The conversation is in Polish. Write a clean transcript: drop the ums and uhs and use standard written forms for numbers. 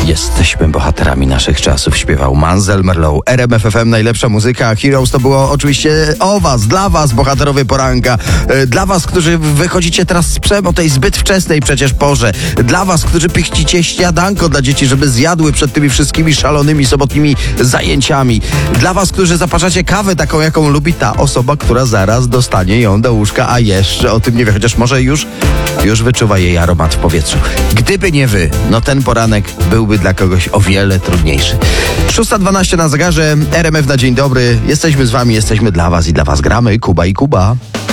Jesteśmy bohaterami naszych czasów, śpiewał Manzel Merlow. RMF FM, najlepsza muzyka. Heroes to było oczywiście o was, dla was, bohaterowie poranka. Dla was, którzy wychodzicie teraz z przem o tej zbyt wczesnej przecież porze. Dla was, którzy pichcicie śniadanko dla dzieci, żeby zjadły przed tymi wszystkimi szalonymi sobotnimi zajęciami. Dla was, którzy zaparzacie kawę taką, jaką lubi ta osoba, która zaraz dostanie ją do łóżka, a jeszcze o tym nie wie, chociaż może już wyczuwa jej aromat w powietrzu. Gdyby nie wy, no ten poranek byłby dla kogoś o wiele trudniejszy. 6:12 na zegarze, RMF na dzień dobry. Jesteśmy z wami, jesteśmy dla was i dla was gramy. Kuba i Kuba.